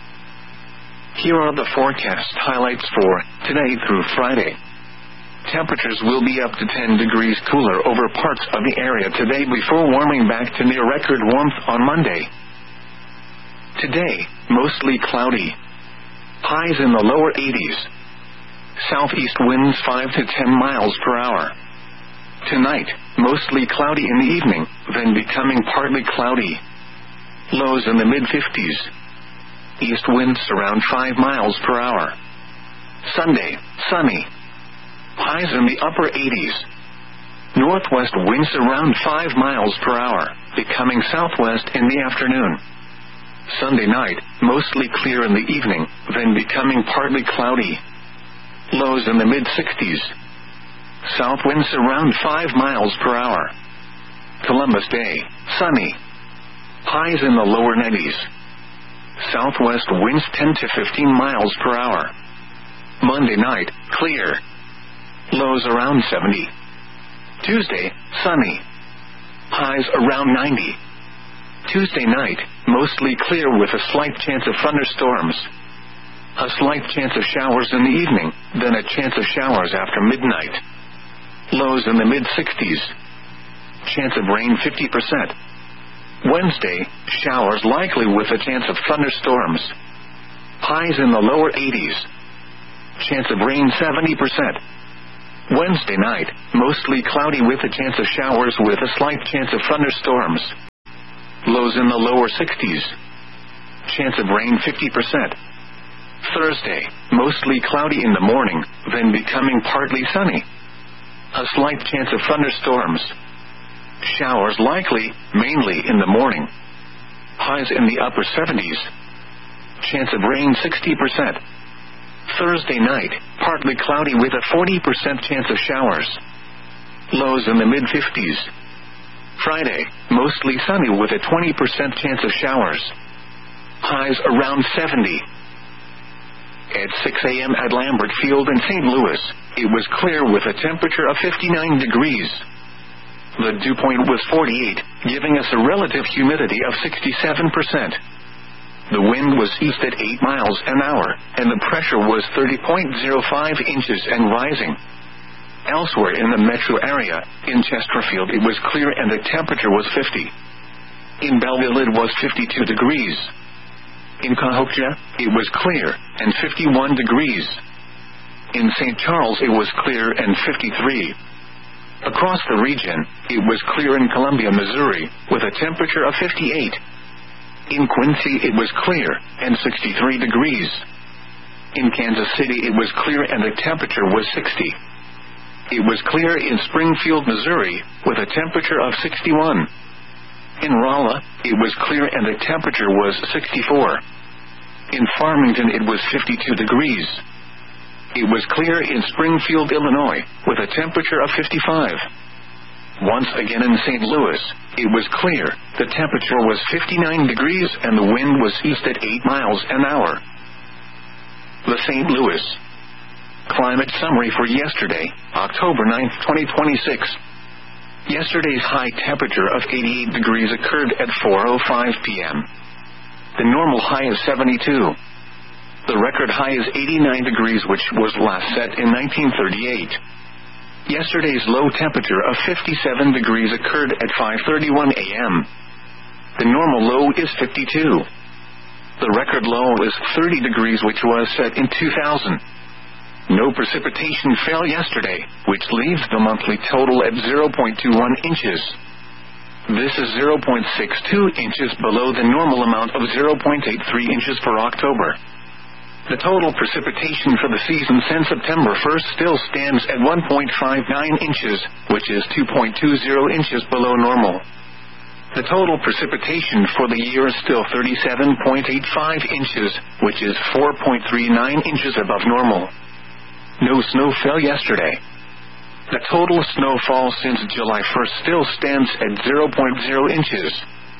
Here are the forecast highlights for today through Friday. Temperatures will be up to ten degrees cooler over parts of the area today before warming back to near record warmth on Monday. Today, mostly cloudy. Highs in the lower eighties. Southeast winds five to ten miles per hour. Tonight, mostly cloudy in the evening, then becoming partly cloudy. Lows in the mid-fifties. East winds around five miles per hour. Sunday, sunny. Highs in the upper eighties. Northwest winds around five miles per hour, becoming southwest in the afternoon. Sunday night, mostly clear in the evening, then becoming partly cloudy. Lows in the mid-sixties. South winds around five miles per hour. Columbus Day, sunny. Highs in the lower nineties. Southwest winds ten to fifteen miles per hour. Monday night, clear. Lows around seventy. Tuesday, sunny. Highs around ninety. Tuesday night, mostly clear with a slight chance of thunderstorms. A slight chance of showers in the evening, then a chance of showers after midnight. Lows in the mid-sixties. Chance of rain fifty percent. Wednesday, showers likely with a chance of thunderstorms. Highs in the lower eighties. Chance of rain seventy percent. Wednesday night, mostly cloudy with a chance of showers with a slight chance of thunderstorms. Lows in the lower sixties. Chance of rain fifty percent. Thursday, mostly cloudy in the morning, then becoming partly sunny. A slight chance of thunderstorms. Showers likely, mainly in the morning. Highs in the upper seventies. Chance of rain sixty percent. Thursday night, partly cloudy with a forty percent chance of showers. Lows in the mid-fifties. Friday, mostly sunny with a twenty percent chance of showers. Highs around seventy. At six a.m. at Lambert Field in Saint Louis, it was clear with a temperature of fifty-nine degrees. The dew point was forty-eight, giving us a relative humidity of sixty-seven percent. The wind was east at eight miles an hour, and the pressure was thirty point zero five inches and rising. Elsewhere in the metro area, in Chesterfield it was clear and the temperature was fifty. In Belleville it was fifty-two degrees. In Cahokia, it was clear, and fifty-one degrees. In Saint Charles it was clear and fifty-three. Across the region, it was clear in Columbia, Missouri, with a temperature of fifty-eight. In Quincy it was clear, and sixty-three degrees. In Kansas City it was clear and the temperature was sixty. It was clear in Springfield, Missouri, with a temperature of sixty-one. In Rolla, it was clear and the temperature was sixty-four. In Farmington it was fifty-two degrees. It was clear in Springfield, Illinois, with a temperature of fifty-five. Once again in Saint Louis, it was clear, the temperature was fifty-nine degrees and the wind was east at eight miles an hour. The Saint Louis Climate Summary for yesterday, October ninth, twenty twenty-six. Yesterday's high temperature of eighty-eight degrees occurred at four oh five p.m. The normal high is seventy-two. The record high is eighty-nine degrees, which was last set in nineteen thirty-eight. Yesterday's low temperature of fifty-seven degrees occurred at five thirty-one a.m. The normal low is fifty-two. The record low is thirty degrees, which was set in two thousand. No precipitation fell yesterday, which leaves the monthly total at zero point two one inches. This is zero point six two inches below the normal amount of zero point eight three inches for October. The total precipitation for the season since September first still stands at one point five nine inches, which is two point two zero inches below normal. The total precipitation for the year is still thirty-seven point eight five inches, which is four point three nine inches above normal. No snow fell yesterday. The total snowfall since July first still stands at zero point zero inches.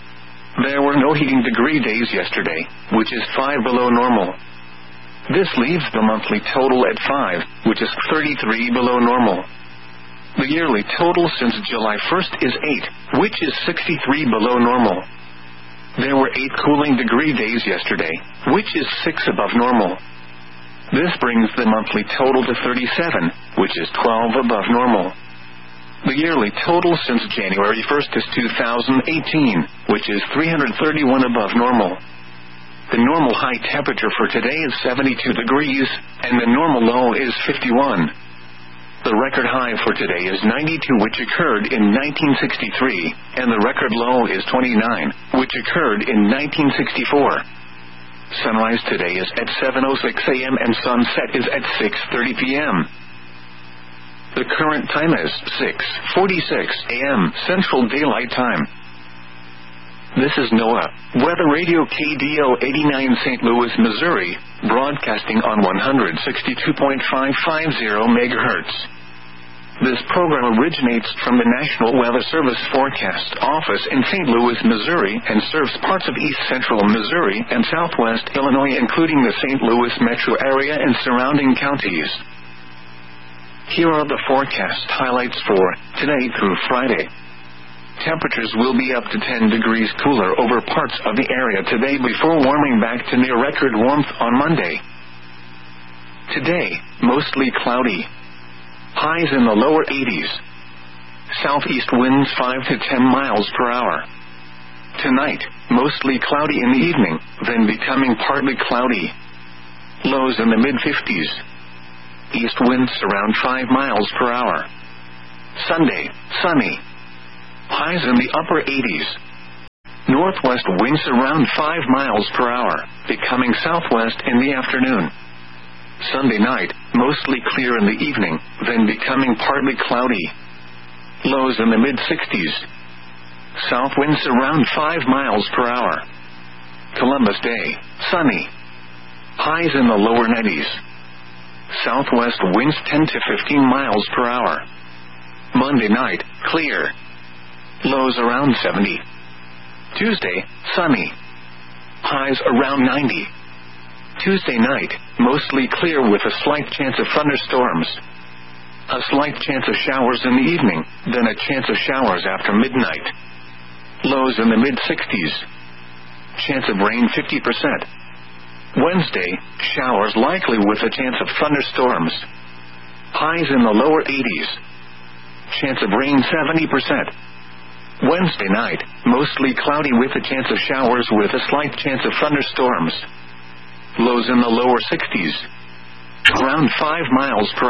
There were no heating degree days yesterday, which is five below normal. This leaves the monthly total at five, which is thirty-three below normal. The yearly total since July first is eight, which is sixty-three below normal. There were eight cooling degree days yesterday, which is six above normal. This brings the monthly total to thirty-seven, which is twelve above normal. The yearly total since January first is two thousand eighteen, which is three hundred thirty-one above normal. The normal high temperature for today is seventy-two degrees, and the normal low is fifty-one. The record high for today is ninety-two, which occurred in nineteen sixty-three, and the record low is twenty-nine, which occurred in nineteen sixty-four. Sunrise today is at seven oh six a.m. and sunset is at six thirty p.m. The current time is six forty-six a.m. Central Daylight Time. This is NOAA Weather Radio K D O eighty-nine Saint Louis, Missouri, broadcasting on one sixty-two point five five zero megahertz. This program originates from the National Weather Service Forecast Office in Saint Louis, Missouri, and serves parts of east central Missouri and southwest Illinois, including the Saint Louis metro area and surrounding counties. Here are the forecast highlights for today through Friday. Temperatures will be up to ten degrees cooler over parts of the area today before warming back to near record warmth on Monday. Today, mostly cloudy. Highs in the lower eighties. Southeast winds five to ten miles per hour. Tonight, mostly cloudy in the evening, then becoming partly cloudy. Lows in the mid-fifties. east winds around five miles per hour. Sunday, sunny. Highs in the upper eighties. Northwest winds around five miles per hour, becoming southwest in the afternoon. Sunday night, mostly clear in the evening, then becoming partly cloudy. Lows in the mid sixties. South winds around five miles per hour. Columbus Day, sunny. Highs in the lower nineties. Southwest winds ten to fifteen miles per hour. Monday night, clear. Lows around seventy. Tuesday, sunny. Highs around ninety. Tuesday night, mostly clear with a slight chance of thunderstorms. A slight chance of showers in the evening, then a chance of showers after midnight. Lows in the mid sixties. Chance of rain fifty percent. Wednesday, showers likely with a chance of thunderstorms. Highs in the lower eighties. Chance of rain seventy percent. Wednesday night, mostly cloudy with a chance of showers with a slight chance of thunderstorms. Lows in the lower sixties. Around five miles per